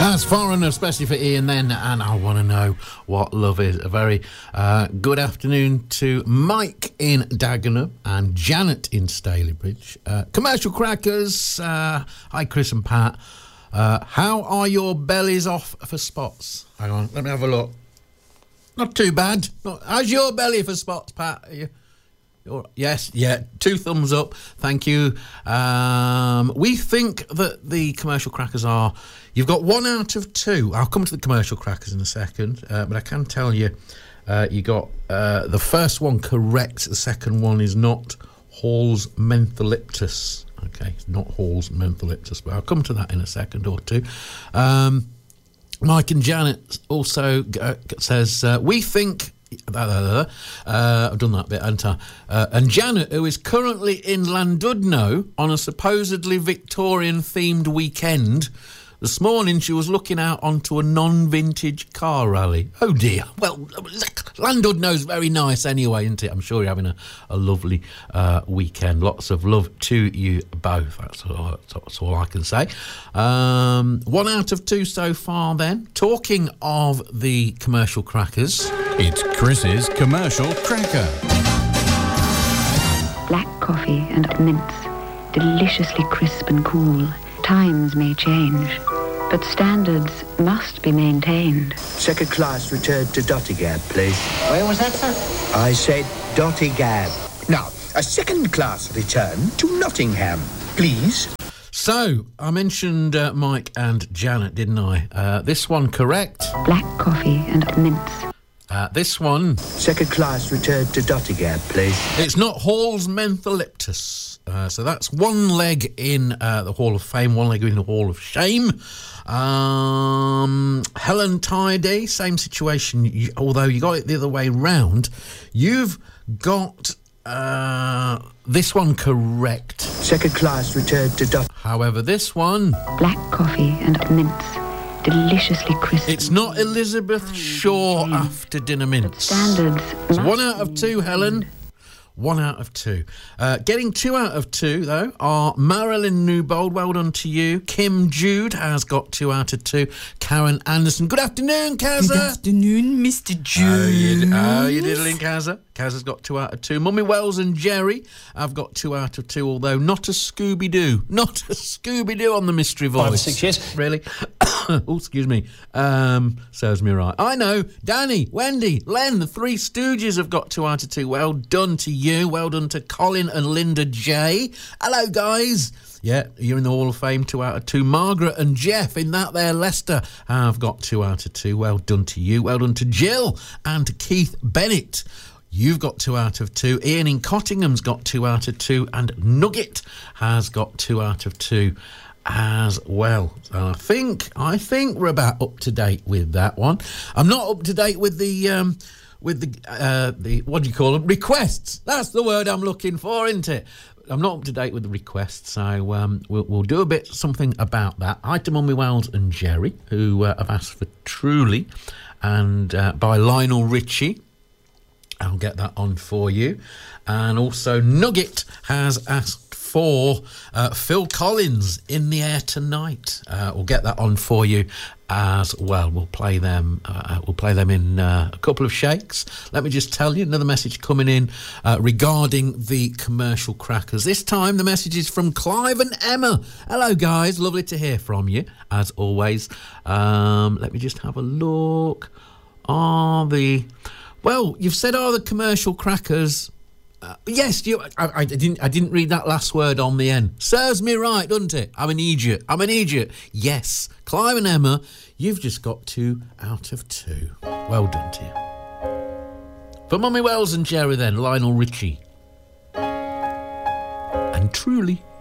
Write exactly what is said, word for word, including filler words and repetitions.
That's Foreigner, especially for Ian then, and I want to know what love is. A very uh, good afternoon to Mike in Dagenham and Janet in Stalybridge. Uh, commercial Crackers, uh, hi Chris and Pat. Uh, how are your bellies off for spots? Hang on, let me have a look. Not too bad. Not, how's your belly for spots, Pat? Are you... Yes, yeah, two thumbs up, thank you. Um, we think that the commercial crackers are, you've got one out of two. I'll come to the commercial crackers in a second, uh, but I can tell you, uh, you got uh, the first one correct, the second one is not Hall's Mentholyptus. Okay, it's not Hall's Mentholyptus, but I'll come to that in a second or two. Um, Mike and Janet also uh, says, uh, we think... Uh, I've done that bit, haven't I? Uh, and Janet, who is currently in Llandudno on a supposedly Victorian-themed weekend, this morning she was looking out onto a non-vintage car rally. Oh dear. Well, Llandudno's very nice anyway, isn't it? I'm sure you're having a, a lovely uh, weekend. Lots of love to you both. That's all, that's all I can say. Um, one out of two so far then. Talking of the commercial crackers... It's Chris's Commercial Cracker. Black coffee and mints, deliciously crisp and cool. Times may change, but standards must be maintained. Second class return to Dottingham, please. Where was that, sir? I said Dottingham. Now, a second class return to Nottingham, please. So, I mentioned uh, Mike and Janet, didn't I? Uh, this one correct. Black coffee and mints. Uh, this one... Second class return to Dottingham, please. It's not Hall's Mentholyptus. Uh, so that's one leg in uh, the Hall of Fame, one leg in the Hall of Shame. Um, Helen Tidy, same situation, you, although you got it the other way round. You've got uh, this one correct. Second class return to Dottingham. However, this one... Black coffee and mints. Deliciously crisp. It's not Elizabeth Shaw after dinner mints. Standards. So one out of two, Helen. One out of two. Uh, getting two out of two, though, are Marilyn Newbold. Well done to you. Kim Jude has got two out of two. Karen Anderson. Good afternoon, Kazza. Good afternoon, Mister Jude. Oh, you, oh, you diddling, Kazza. Kazza's got two out of two. Mummy Wells and Jerry have got two out of two, although not a Scooby-Doo. Not a Scooby-Doo on the mystery voice. Five or six years. Really? Oh, excuse me. Um, serves me right. I know. Danny, Wendy, Len, the Three Stooges have got two out of two. Well done to you. Well done to Colin and Linda J. Hello, guys. Yeah, you're in the Hall of Fame, two out of two. Margaret and Jeff in that there Leicester have got two out of two. Well done to you. Well done to Jill and to Keith Bennett. You've got two out of two. Ian in Cottingham's got two out of two. And Nugget has got two out of two as well. So I think, I think we're about up to date with that one. I'm not up to date with the... Um, with the, uh, the what do you call them? Requests. That's the word I'm looking for, isn't it? I'm not up to date with the requests, so um, we'll, we'll do a bit something about that. Hi to Mummy Wells and Jerry, who uh, have asked for Truly, and uh, by Lionel Richie. I'll get that on for you. And also Nugget has asked for uh, Phil Collins, In the Air Tonight. Uh, we'll get that on for you as well. We'll play them. Uh, we'll play them in uh, a couple of shakes. Let me just tell you another message coming in uh, regarding the commercial crackers. This time the message is from Clive and Emma. Hello, guys. Lovely to hear from you as always. Um, let me just have a look. Are the well? You've said are the commercial crackers. Uh, yes, you. I, I didn't. I didn't read that last word on the end. Serves me right, doesn't it? I'm an idiot. I'm an idiot. Yes, Clive and Emma, you've just got two out of two. Well done to you. For Mummy Wells and Jerry, then Lionel Richie, and Truly.